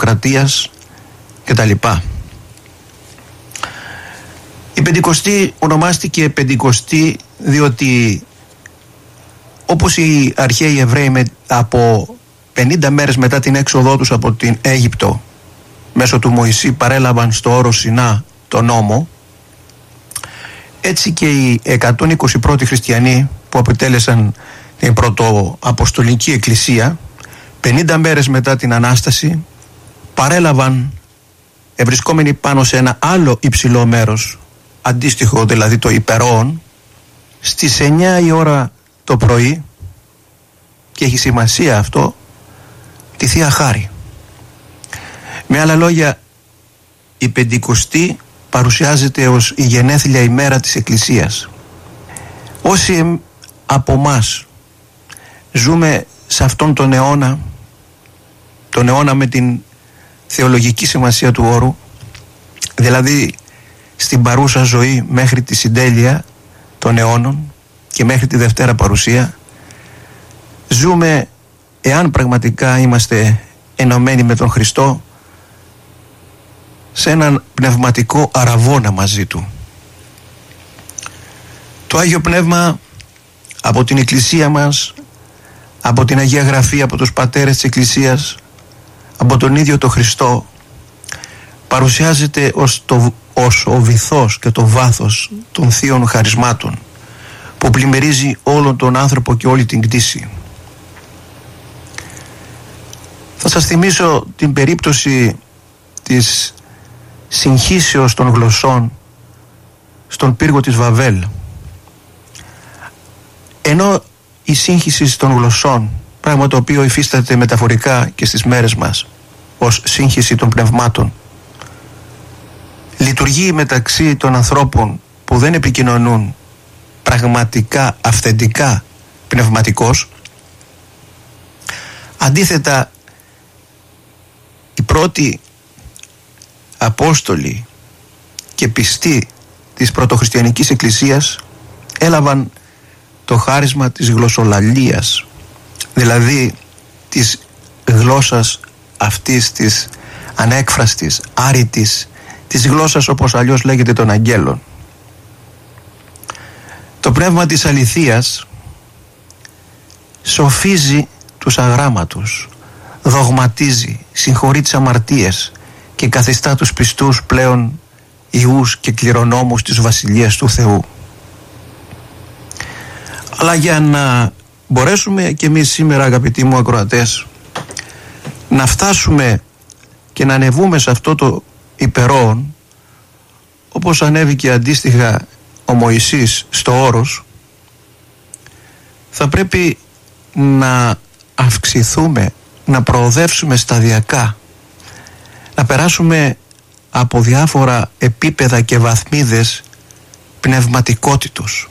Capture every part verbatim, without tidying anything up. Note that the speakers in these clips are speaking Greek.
Αυτοκρατίας κτλ. Η Πεντηκοστή ονομάστηκε Πεντηκοστή διότι όπως οι αρχαίοι Εβραίοι από πενήντα μέρες μετά την έξοδό τους από την Αίγυπτο μέσω του Μωυσή παρέλαβαν στο όρος Σινά τον νόμο, έτσι και οι εκατόν είκοσι πρώτοι χριστιανοί που αποτέλεσαν την πρωτοαποστολική εκκλησία πενήντα μέρες μετά την Ανάσταση παρέλαβαν, ευρισκόμενοι πάνω σε ένα άλλο υψηλό μέρος, αντίστοιχο δηλαδή το Υπερόον, στις εννιά η ώρα το πρωί, και έχει σημασία αυτό, τη Θεία Χάρη. Με άλλα λόγια, η Πεντηκοστή παρουσιάζεται ως η γενέθλια ημέρα της Εκκλησίας. Όσοι από μας ζούμε σε αυτόν τον αιώνα, τον αιώνα με την θεολογική σημασία του όρου, δηλαδή στην παρούσα ζωή μέχρι τη συντέλεια των αιώνων και μέχρι τη Δευτέρα Παρουσία, ζούμε, εάν πραγματικά είμαστε ενωμένοι με τον Χριστό, σε έναν πνευματικό αραβώνα μαζί του. Το Άγιο Πνεύμα από την Εκκλησία μας, από την Αγία Γραφή, από τους πατέρες της Εκκλησίας, από τον ίδιο τον Χριστό, παρουσιάζεται ως, το, ως ο βυθός και το βάθος των θείων χαρισμάτων που πλημμυρίζει όλον τον άνθρωπο και όλη την κτήση. Θα σας θυμίσω την περίπτωση της συγχύσεως των γλωσσών στον πύργο της Βαβέλ. Ενώ η σύγχυση των γλωσσών, πράγμα το οποίο υφίσταται μεταφορικά και στις μέρες μας ως σύγχυση των πνευμάτων, λειτουργεί μεταξύ των ανθρώπων που δεν επικοινωνούν πραγματικά, αυθεντικά πνευματικώς, αντίθετα οι πρώτοι Απόστολοι και πιστοί της πρωτοχριστιανικής εκκλησίας έλαβαν το χάρισμα της γλωσσολαλίας, δηλαδή της γλώσσας αυτής της ανέκφραστης, άρρητης, της γλώσσας όπως αλλιώς λέγεται των αγγέλων. Το πνεύμα της αληθείας σοφίζει τους αγράμματους, δογματίζει, συγχωρεί τις αμαρτίες και καθιστά τους πιστούς πλέον ιούς και κληρονόμους της Βασιλείας του Θεού. Αλλά για να μπορέσουμε και εμείς σήμερα, αγαπητοί μου ακροατές, να φτάσουμε και να ανεβούμε σε αυτό το υπερόον, όπως ανέβηκε αντίστοιχα ο Μωυσής στο όρος, θα πρέπει να αυξηθούμε, να προοδεύσουμε σταδιακά, να περάσουμε από διάφορα επίπεδα και βαθμίδες πνευματικότητος.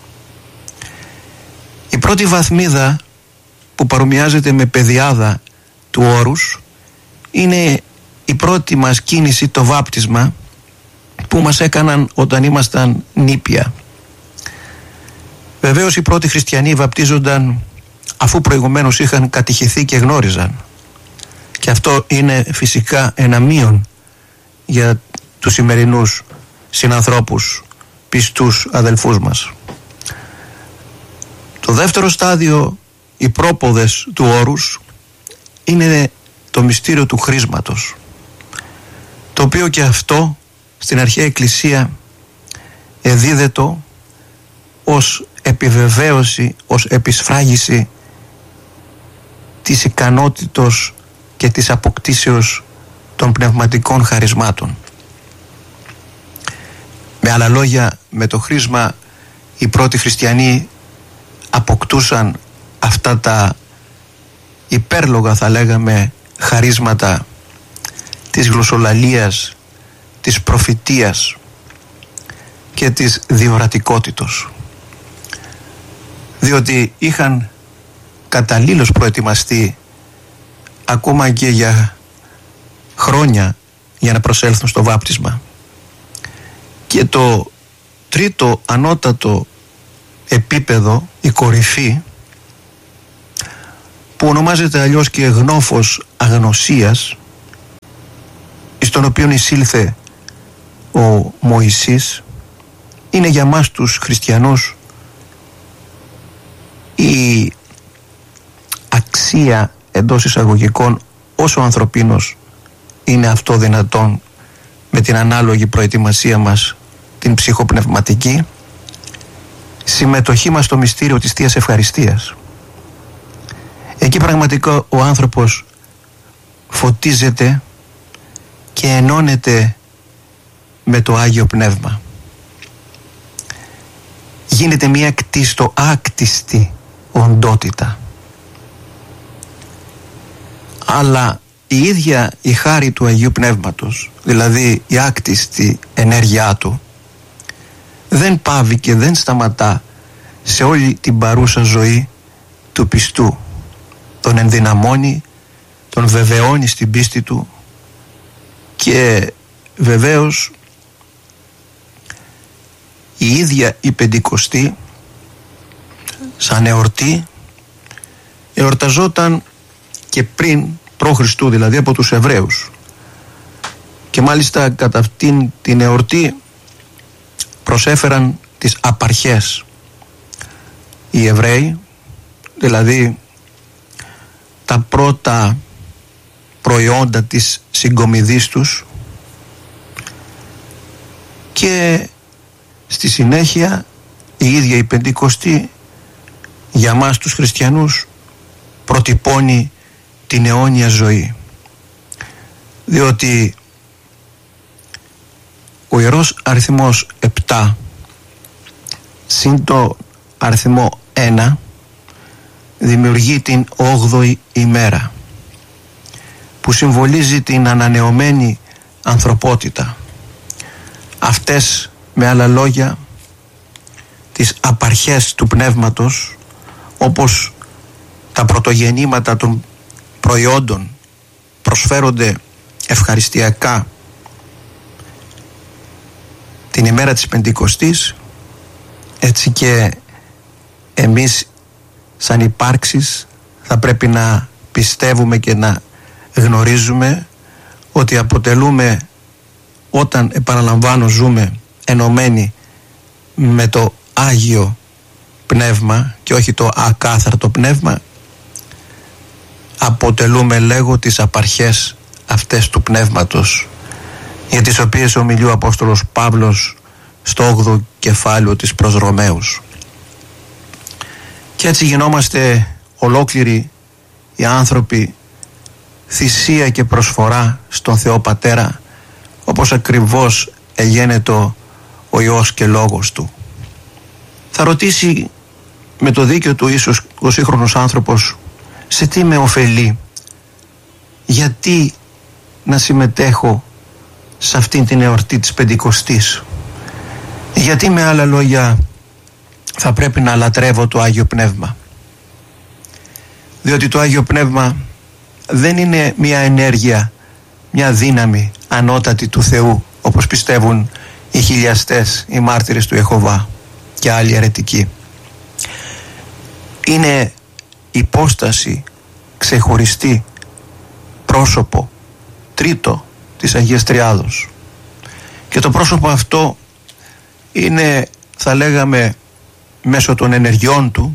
Η πρώτη βαθμίδα, που παρομοιάζεται με πεδιάδα του όρους, είναι η πρώτη μας κίνηση, το βάπτισμα που μας έκαναν όταν ήμασταν νήπια. Βεβαίως οι πρώτοι χριστιανοί βαπτίζονταν αφού προηγουμένως είχαν κατηχηθεί και γνώριζαν, και αυτό είναι φυσικά ένα μείον για τους σημερινούς συνανθρώπους, πιστούς αδελφούς μας. Το δεύτερο στάδιο, οι πρόποδες του όρους, είναι το μυστήριο του χρίσματος, το οποίο και αυτό στην αρχαία εκκλησία εδίδετο ως επιβεβαίωση, ως επισφράγιση της ικανότητος και της αποκτήσεως των πνευματικών χαρισμάτων. Με άλλα λόγια, με το χρίσμα οι πρώτοι χριστιανοί αποκτούσαν αυτά τα υπέρλογα, θα λέγαμε, χαρίσματα της γλωσσολαλίας, της προφητείας και της διορατικότητος, διότι είχαν καταλήλως προετοιμαστεί ακόμα και για χρόνια για να προσέλθουν στο βάπτισμα. Και το τρίτο ανώτατο επίπεδο, η κορυφή, που ονομάζεται αλλιώς και γνώφος αγνωσίας, εις τον οποίον εισήλθε ο Μωυσής, είναι για μας τους χριστιανούς η αξία εντός εισαγωγικών όσο ανθρωπίνος είναι αυτό δυνατόν με την ανάλογη προετοιμασία μας την ψυχοπνευματική, συμμετοχή μας στο μυστήριο της Θείας Ευχαριστίας. Εκεί πραγματικά ο άνθρωπος φωτίζεται και ενώνεται με το Άγιο Πνεύμα. Γίνεται μια κτίστο άκτιστη οντότητα. Αλλά η ίδια η χάρη του Αγίου Πνεύματος, δηλαδή η άκτιστη ενέργειά του, δεν πάβει και δεν σταματά σε όλη την παρούσα ζωή του πιστού. Τον ενδυναμώνει, τον βεβαιώνει στην πίστη του και βεβαίως η ίδια η Πεντηκοστή σαν εορτή εορταζόταν και πριν προ Χριστού, δηλαδή από τους Εβραίους, και μάλιστα κατά αυτήν την εορτή προσέφεραν τις απαρχές οι Εβραίοι, δηλαδή τα πρώτα προϊόντα της συγκομιδής τους, και στη συνέχεια η ίδια η Πεντηκοστή για μας τους χριστιανούς προτυπώνει την αιώνια ζωή, διότι ο Ιερός Αριθμός επτά συν το αριθμό ένα δημιουργεί την όγδοη ημέρα, που συμβολίζει την ανανεωμένη ανθρωπότητα. Αυτές, με άλλα λόγια, τις απαρχές του πνεύματος, όπως τα πρωτογεννήματα των προϊόντων προσφέρονται ευχαριστιακά την ημέρα της Πεντηκοστής, έτσι και εμείς σαν υπάρξεις θα πρέπει να πιστεύουμε και να γνωρίζουμε ότι αποτελούμε, όταν επαναλαμβάνω ζούμε ενωμένοι με το Άγιο Πνεύμα και όχι το ακάθαρτο πνεύμα, αποτελούμε, λέγω, τις απαρχές αυτές του πνεύματος, για τις οποίες ομιλεί ο Απόστολος Παύλος στο όγδοο κεφάλαιο της προς Ρωμαίους. Και έτσι γινόμαστε ολόκληροι οι άνθρωποι θυσία και προσφορά στον Θεό Πατέρα, όπως ακριβώς εγένετο ο Υιός και Λόγος Του. Θα ρωτήσει με το δίκιο του ίσως ο σύγχρονος άνθρωπος, σε τι με ωφελεί, γιατί να συμμετέχω σε αυτήν την εορτή της Πεντηκοστής, γιατί με άλλα λόγια θα πρέπει να λατρεύω το Άγιο Πνεύμα. Διότι το Άγιο Πνεύμα δεν είναι μια ενέργεια, μια δύναμη ανώτατη του Θεού, όπως πιστεύουν οι χιλιαστές, οι μάρτυρες του Ιεχωβά και άλλοι αιρετικοί. Είναι υπόσταση, ξεχωριστή, πρόσωπο, τρίτο της Αγίας Τριάδος. Και το πρόσωπο αυτό είναι, θα λέγαμε, μέσω των ενεργειών του,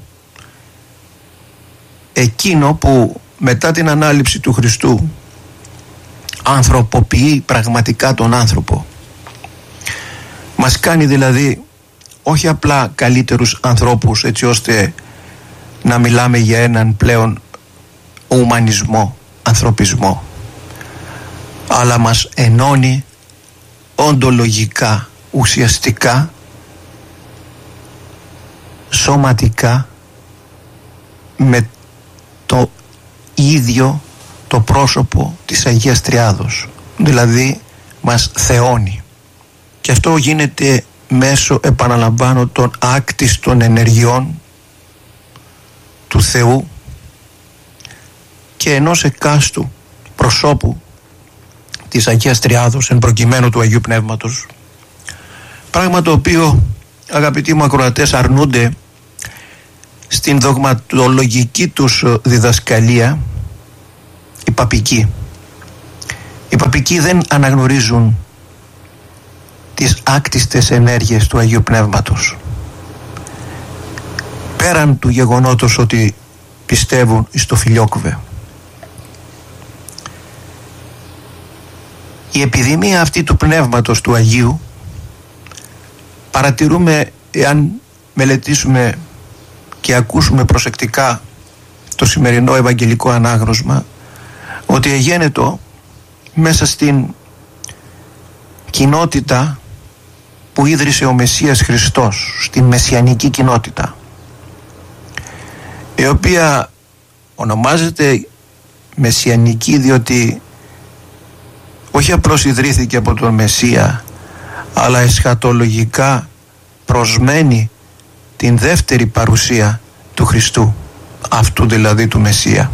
εκείνο που μετά την ανάληψη του Χριστού ανθρωποποιεί πραγματικά τον άνθρωπο. Μας κάνει δηλαδή όχι απλά καλύτερους ανθρώπους, έτσι ώστε να μιλάμε για έναν πλέον ουμανισμό, ανθρωπισμό, αλλά μας ενώνει οντολογικά, ουσιαστικά, σωματικά με το ίδιο το πρόσωπο της Αγίας Τριάδος, δηλαδή μας θεώνει. Και αυτό γίνεται μέσω, επαναλαμβάνω, των άκτιστων ενεργειών του Θεού και ενός εκάστου προσώπου της Αγίας Τριάδος, εν προκειμένου του Αγίου Πνεύματος, πράγμα το οποίο, αγαπητοί μου ακροατές, αρνούνται στην δογματολογική τους διδασκαλία οι παπικοί, Οι παπικοί δεν αναγνωρίζουν τις άκτιστες ενέργειες του Αγίου Πνεύματος. Πέραν του γεγονότος ότι πιστεύουν εις το Φιλιόκουβε. Η επιδημία αυτή του Πνεύματος του Αγίου παρατηρούμε, εάν μελετήσουμε και ακούσουμε προσεκτικά το σημερινό Ευαγγελικό Ανάγνωσμα, ότι εγένετο μέσα στην κοινότητα που ίδρυσε ο Μεσσίας Χριστός, στην Μεσσιανική κοινότητα, η οποία ονομάζεται Μεσσιανική διότι όχι απλώς ιδρύθηκε από τον Μεσσία, αλλά εσχατολογικά προσμένει την δεύτερη παρουσία του Χριστού, αυτού δηλαδή του Μεσσία.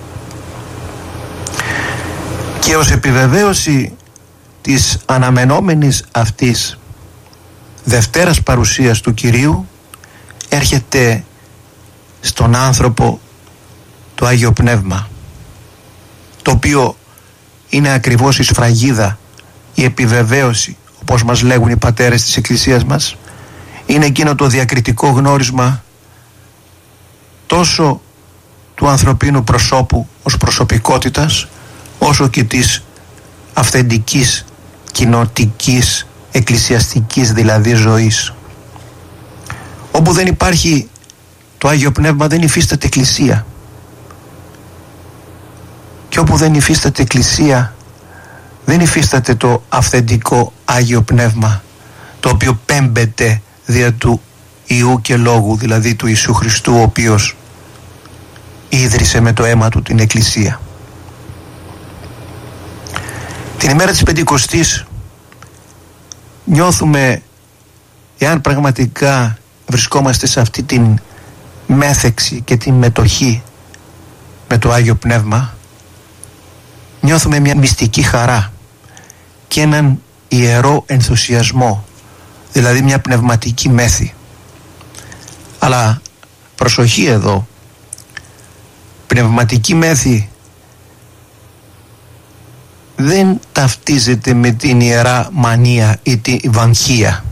Και ως επιβεβαίωση της αναμενόμενης αυτής δευτέρας παρουσίας του Κυρίου έρχεται στον άνθρωπο το Άγιο Πνεύμα, το οποίο είναι ακριβώς η σφραγίδα, η επιβεβαίωση, όπως μας λέγουν οι πατέρες της Εκκλησίας μας, είναι εκείνο το διακριτικό γνώρισμα τόσο του ανθρωπίνου προσώπου ως προσωπικότητας, όσο και της αυθεντικής, κοινοτικής, εκκλησιαστικής δηλαδή ζωής. Όπου δεν υπάρχει το Άγιο Πνεύμα δεν υφίσταται εκκλησία. Και όπου δεν υφίσταται εκκλησία δεν υφίσταται το αυθεντικό Άγιο Πνεύμα, το οποίο πέμπεται δια του Ιού και Λόγου, δηλαδή του Ιησού Χριστού, ο οποίος ίδρυσε με το αίμα του την εκκλησία. Την ημέρα της Πεντηκοστής νιώθουμε, εάν πραγματικά βρισκόμαστε σε αυτή την μέθεξη και την μετοχή με το Άγιο Πνεύμα, νιώθουμε μια μυστική χαρά και έναν ιερό ενθουσιασμό, δηλαδή μια πνευματική μέθη. Αλλά προσοχή εδώ, πνευματική μέθη δεν ταυτίζεται με την ιερά μανία ή τη βαγχία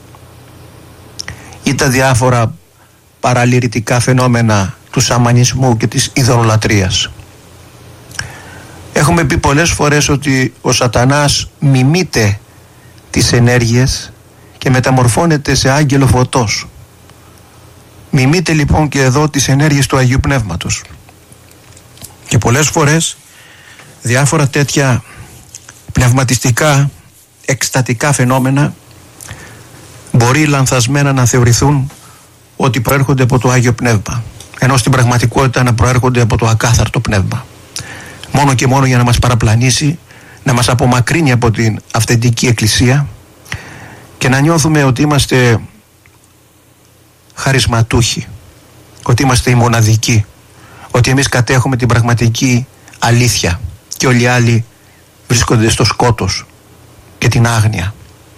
ή τα διάφορα παραλυρητικά φαινόμενα του σαμανισμού και της ειδωλολατρίας. Έχουμε πει πολλές φορές ότι ο σατανάς μιμείται τις ενέργειες και μεταμορφώνεται σε άγγελο φωτός. Μιμείται λοιπόν και εδώ τις ενέργειες του Αγίου Πνεύματος. Και πολλές φορές διάφορα τέτοια πνευματιστικά, εκστατικά φαινόμενα μπορεί λανθασμένα να θεωρηθούν ότι προέρχονται από το Άγιο Πνεύμα, ενώ στην πραγματικότητα να προέρχονται από το ακάθαρτο πνεύμα, μόνο και μόνο για να μας παραπλανήσει, να μας απομακρύνει από την αυθεντική εκκλησία και να νιώθουμε ότι είμαστε χαρισματούχοι, ότι είμαστε οι μοναδικοί, ότι εμείς κατέχουμε την πραγματική αλήθεια και όλοι οι άλλοι βρίσκονται στο σκότος και την άγνοια.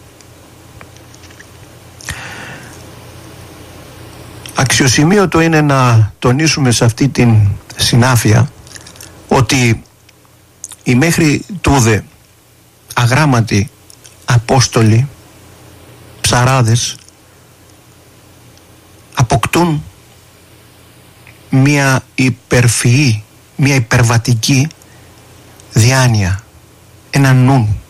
Αξιοσημείωτο είναι να τονίσουμε σε αυτή την συνάφεια ότι οι μέχρι τούδε αγράμματοι απόστολοι, ψαράδες, αποκτούν μια υπερφυή, μια υπερβατική διάνοια, έναν νου,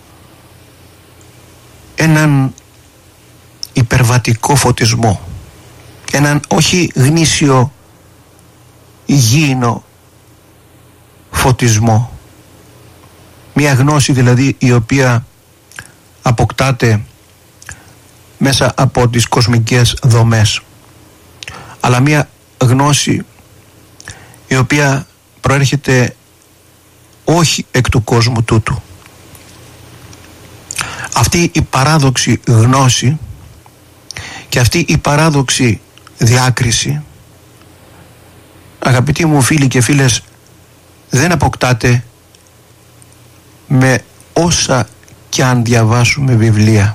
έναν υπερβατικό φωτισμό, έναν όχι γνήσιο υγιεινό φωτισμό, μια γνώση δηλαδή η οποία αποκτάται μέσα από τις κοσμικές δομές, αλλά μια γνώση η οποία προέρχεται όχι εκ του κόσμου τούτου. Αυτή η παράδοξη γνώση και αυτή η παράδοξη διάκριση, αγαπητοί μου φίλοι και φίλες, δεν αποκτάται με όσα κι αν διαβάσουμε βιβλία.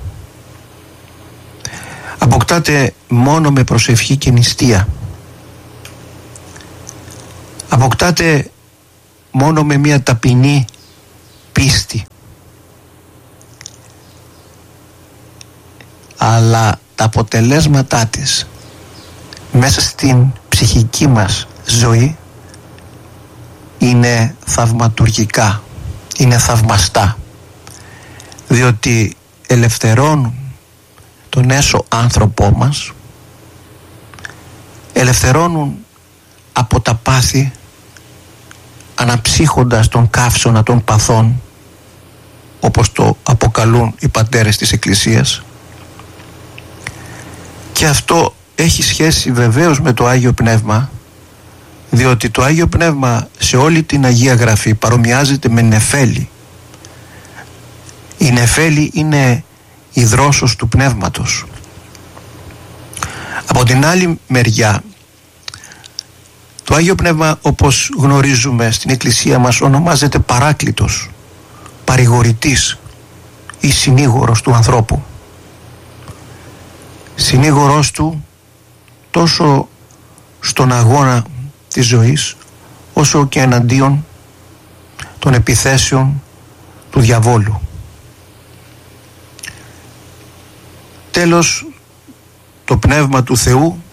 Αποκτάται μόνο με προσευχή και νηστεία. Αποκτάται μόνο με μια ταπεινή πίστη, αλλά τα αποτελέσματά της μέσα στην ψυχική μας ζωή είναι θαυματουργικά, είναι θαυμαστά, διότι ελευθερώνουν τον έσω άνθρωπό μας, ελευθερώνουν από τα πάθη, αναψύχοντας τον καύσωνα των παθών, όπως το αποκαλούν οι πατέρες της Εκκλησίας. Και αυτό έχει σχέση βεβαίως με το Άγιο Πνεύμα, διότι το Άγιο Πνεύμα σε όλη την Αγία Γραφή παρομοιάζεται με νεφέλη. Η νεφέλη είναι η δρόσος του Πνεύματος. Από την άλλη μεριά, το Άγιο Πνεύμα, όπως γνωρίζουμε στην Εκκλησία μας, ονομάζεται Παράκλητος, παρηγορητής ή συνήγορος του ανθρώπου. Συνήγορος του τόσο στον αγώνα της ζωής, όσο και εναντίον των επιθέσεων του διαβόλου. Τέλος, το Πνεύμα του Θεού,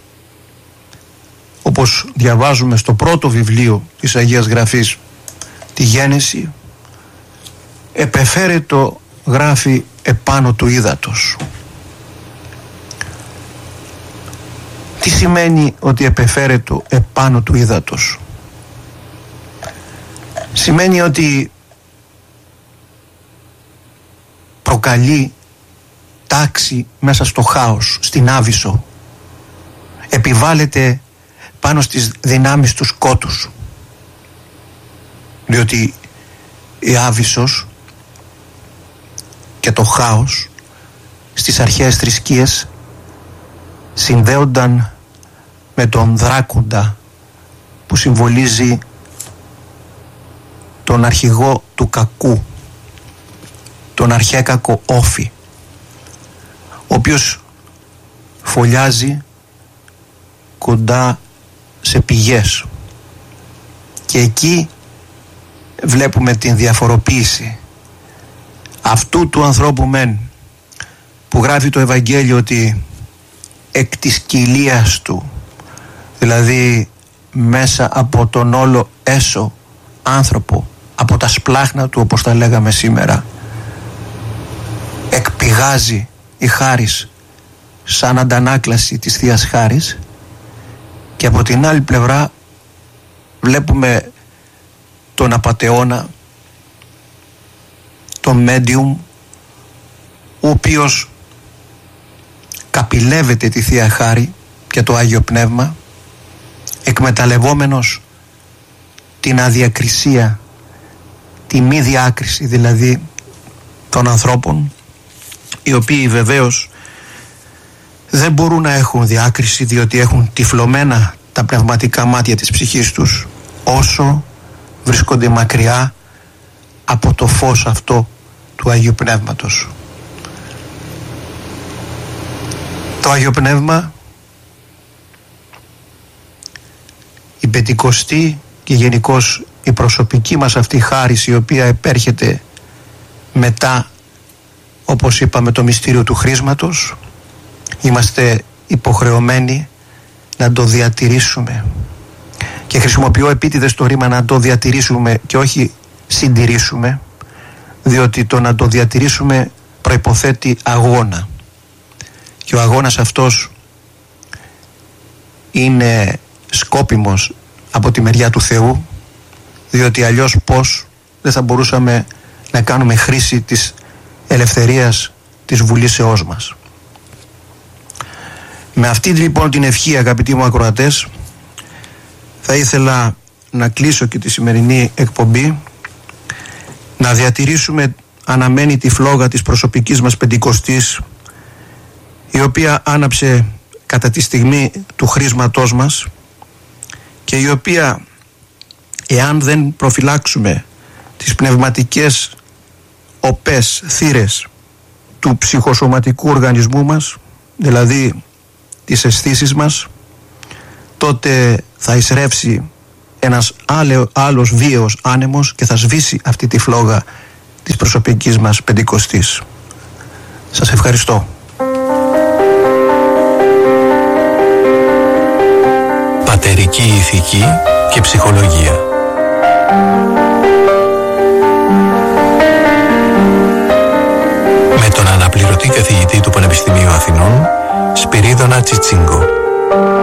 όπως διαβάζουμε στο πρώτο βιβλίο της Αγίας Γραφής, τη Γένεση, επεφέρετο γράφει επάνω του ύδατος. Τι σημαίνει ότι επεφέρετο επάνω του ύδατος? Σημαίνει ότι προκαλεί τάξη μέσα στο χάος, στην Άβυσσο. Επιβάλλεται πάνω στις δυνάμεις του σκότους. Διότι η Άβυσσος και το χάος στις αρχαίες θρησκείες συνδέονταν με τον δράκοντα, που συμβολίζει τον αρχηγό του κακού, τον αρχαίκακο Όφη, ο οποίος φωλιάζει κοντά σε πηγές, και εκεί βλέπουμε την διαφοροποίηση αυτού του ανθρώπου μεν, που γράφει το Ευαγγέλιο ότι εκ της κοιλίας του, δηλαδή μέσα από τον όλο έσω άνθρωπο, από τα σπλάχνα του, όπως τα λέγαμε σήμερα, εκπηγάζει η χάρις σαν αντανάκλαση της Θείας Χάρις. Και από την άλλη πλευρά βλέπουμε τον απατεώνα, τον medium, ο οποίος καπηλεύεται τη Θεία Χάρη και το Άγιο Πνεύμα, εκμεταλλευόμενος την αδιακρισία, τη μη διάκριση δηλαδή των ανθρώπων, οι οποίοι βεβαίως δεν μπορούν να έχουν διάκριση, διότι έχουν τυφλωμένα τα πνευματικά μάτια της ψυχής τους, όσο βρίσκονται μακριά από το φως αυτό του Αγίου Πνεύματος. Το Άγιο Πνεύμα, η Πεντηκοστή και γενικώς η προσωπική μας αυτή χάρις, η οποία επέρχεται μετά, όπως είπαμε, το μυστήριο του χρίσματος, είμαστε υποχρεωμένοι να το διατηρήσουμε. Και χρησιμοποιώ επίτηδες το ρήμα να το διατηρήσουμε και όχι συντηρήσουμε, διότι το να το διατηρήσουμε προϋποθέτει αγώνα. Και ο αγώνας αυτός είναι σκόπιμος από τη μεριά του Θεού, διότι αλλιώς πώς δεν θα μπορούσαμε να κάνουμε χρήση της ελευθερίας της βουλήσεώς μας. Με αυτή λοιπόν την ευχή, αγαπητοί μου ακροατές, θα ήθελα να κλείσω και τη σημερινή εκπομπή, να διατηρήσουμε αναμένη τη φλόγα της προσωπικής μας Πεντηκοστής, η οποία άναψε κατά τη στιγμή του χρίσματός μας και η οποία, εάν δεν προφυλάξουμε τις πνευματικές οπές, θύρες του ψυχοσωματικού οργανισμού μας, δηλαδή τις αισθήσεις μας, τότε θα εισρεύσει ένας άλλο, άλλος βίαιος άνεμος και θα σβήσει αυτή τη φλόγα της προσωπικής μας πεντηκοστής. Σας ευχαριστώ. Πατερική ηθική και ψυχολογία. Με τον αναπληρωτή καθηγητή του Πανεπιστημίου Αθηνών, Σπυρίδωνα Τσιτσίγκο.